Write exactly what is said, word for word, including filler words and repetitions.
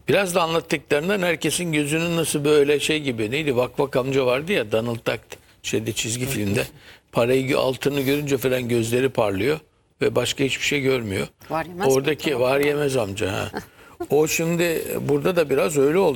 Biraz da anlattıklarından herkesin gözünün nasıl böyle şey gibi, neydi, Vak Vak amca vardı ya, Donald Duck şeyde, çizgi filmde, parayı, altını görünce falan gözleri parlıyor ve başka hiçbir şey görmüyor. Var yemez mi? Oradaki Tamam. var yemez amca ha. O şimdi burada da biraz öyle oldu.